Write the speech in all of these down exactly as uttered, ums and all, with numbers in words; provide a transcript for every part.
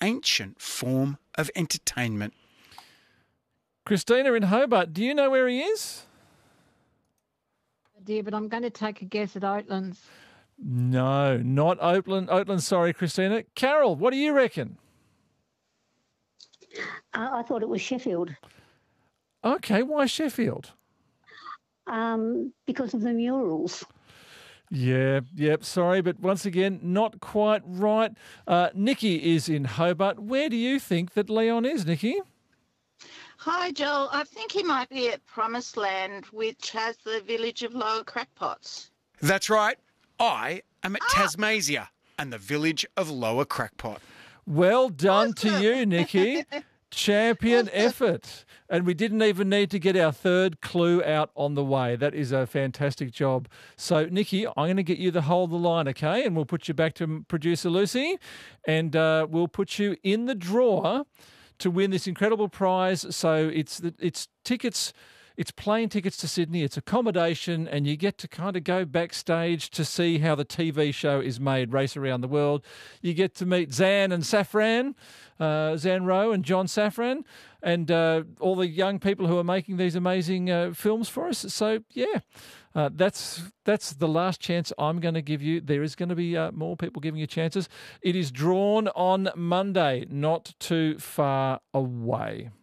ancient form of entertainment. Christina in Hobart, do you know where he is? Dear, but I'm going to take a guess at Oatlands. No, not Oatland. Oatland, sorry, Christina. Carol, what do you reckon? Uh, I thought it was Sheffield. Okay, why Sheffield? Um, because of the murals. Yeah, yep, sorry, but once again, not quite right. Uh, Nikki is in Hobart. Where do you think that Leon is, Nikki? Hi, Joel. I think he might be at Promised Land, which has the village of Lower Crackpots. That's right. I am at Tasmania and the village of Lower Crackpot. Well done to you, Nikki. Champion effort. And we didn't even need to get our third clue out on the way. That is a fantastic job. So, Nikki, I'm going to get you the hold the line, okay? And we'll put you back to producer Lucy, and uh, we'll put you in the draw to win this incredible prize. So it's it's tickets, it's plane tickets to Sydney, it's accommodation, and you get to kind of go backstage to see how the T V show is made, Race Around the World. You get to meet Zan and Safran, uh, Zan Rowe and John Safran, and uh, all the young people who are making these amazing uh, films for us. So, yeah, uh, that's that's the last chance I'm going to give you. There is going to be uh, more people giving you chances. It is drawn on Monday, not too far away.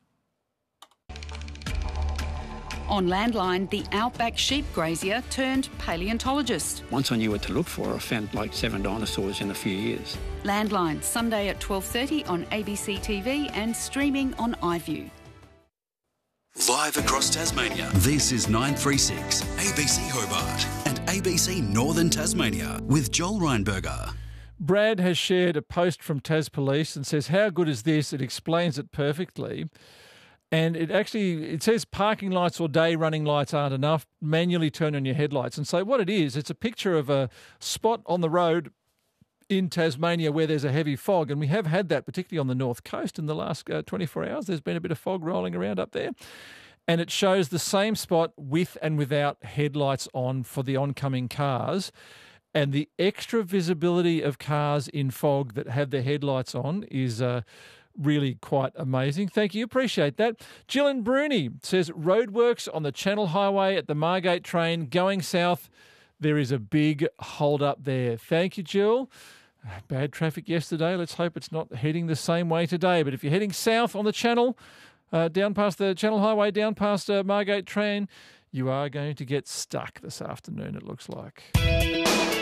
On Landline, the outback sheep grazier turned paleontologist. Once I knew what to look for, I found like seven dinosaurs in a few years. Landline, Sunday at twelve thirty on A B C T V and streaming on iView. Live across Tasmania, this is nine three six, A B C Hobart and A B C Northern Tasmania with Joel Reinberger. Brad has shared a post from Tas Police and says, how good is this? It explains it perfectly. And it actually, it says parking lights or day running lights aren't enough. Manually turn on your headlights. And so what it is, it's a picture of a spot on the road in Tasmania where there's a heavy fog. And we have had that, particularly on the north coast in the last uh, twenty-four hours. There's been a bit of fog rolling around up there. And it shows the same spot with and without headlights on for the oncoming cars. And the extra visibility of cars in fog that have their headlights on is uh, really quite amazing. Thank you. Appreciate that. Gillian Bruni says, roadworks on the Channel Highway at the Margate train going south. There is a big hold up there. Thank you, Jill. Bad traffic yesterday. Let's hope it's not heading the same way today. But if you're heading south on the Channel, uh, down past the Channel Highway, down past uh, Margate train, you are going to get stuck this afternoon, it looks like.